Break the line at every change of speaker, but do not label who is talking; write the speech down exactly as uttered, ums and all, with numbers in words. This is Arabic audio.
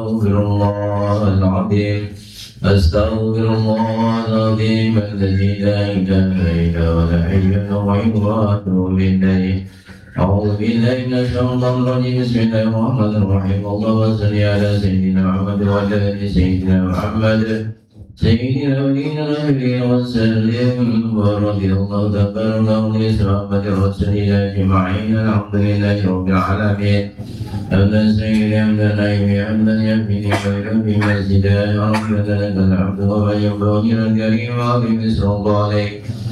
أستغفر الله العظيم أستغفر الله العظيم الذي لا إله إلا هو الحي القيوم وأتوب إليه. أعوذ بالله من الشيطان الرجيم. بسم الله الرحمن الرحيم. اللهم صل على سيدنا محمد وعلى آل سيدنا محمد سيدنا ولينا الأمرين وسلم. ورضي الله تبارك عن صحابة رسول الله أجمعين. الحمد لله رب العالمين. حمدا سيدنا حمدا نعيما حمدا يكفيني خيرا بمسجدا. ربنا لك الحمد ومن ينبغي الكريم وعظيم صلى الله عليه